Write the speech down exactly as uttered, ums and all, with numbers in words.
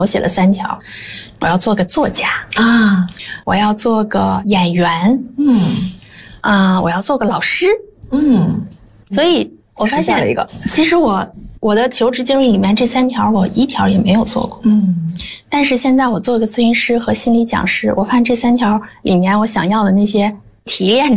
我写了三条，我要做个作家啊， 我要做个演员， 嗯， 啊，我要做个老师， 嗯， 所以我发现了一个， 其实我我的求职经历里面这三条我一条也没有做过， 嗯， 但是现在我做个咨询师和心理讲师，我发现这三条里面我想要的那些提炼